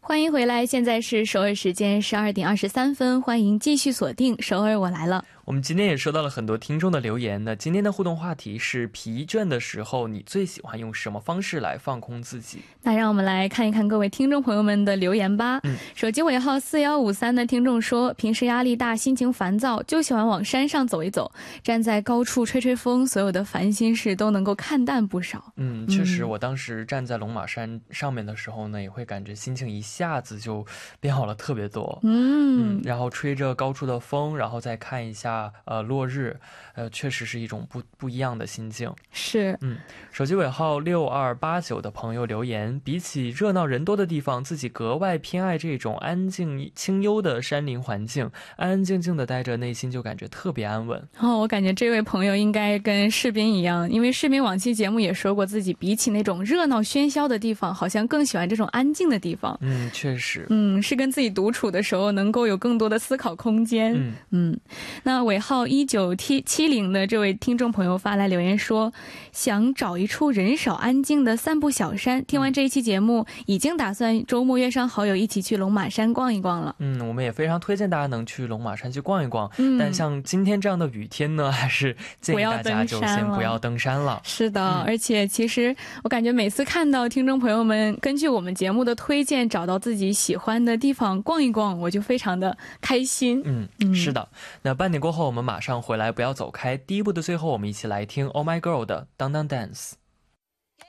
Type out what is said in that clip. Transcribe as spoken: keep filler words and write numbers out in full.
欢迎回来，现在是首尔时间十二点二十三分，欢迎继续锁定首尔我来了。 我们今天也收到了很多听众的留言呢。今天的互动话题是疲倦的时候你最喜欢用什么方式来放空自己。 那让我们来看一看各位听众朋友们的留言吧。嗯、手机尾号四一五三的听众说，平时压力大心情烦躁就喜欢往山上走一走，站在高处吹吹风，所有的烦心事都能够看淡不少。 嗯，确实我当时站在龙马山上面的时候呢，也会感觉心情一下子就变好了特别多。 嗯, 嗯然后吹着高处的风，然后再看一下呃落日，呃确实是一种不不一样的心境。 是。 嗯，手机尾号六二八九的朋友留言，比起热闹人多的地方，自己格外偏爱这种安静清幽的山林环境，安安静静的待着，内心就感觉特别安稳。 哦，我感觉这位朋友应该跟士兵一样，因为士兵往期节目也说过，自己比起那种热闹喧嚣的地方，好像更喜欢这种安静的地方。 嗯，确实。 嗯，是跟自己独处的时候能够有更多的思考空间。嗯嗯，那尾号一九七零的这位听众朋友发来留言说，想找一处人少安静的散步小山，听完这一期节目已经打算周末约上好友一起去龙马山逛一逛了。 嗯，我们也非常推荐大家能去龙马山去逛一逛。嗯，但像今天这样的雨天呢，还是建议大家就先不要登山了。 是的、嗯、而且其实我感觉每次看到听众朋友们根据我们节目的推荐找到自己喜欢的地方逛一逛，我就非常的开心。 嗯，嗯是的。那半点过后我们马上回来，不要走开。第一部的最后我们一起来听 Oh My Girl 的 Dang Dang Dance。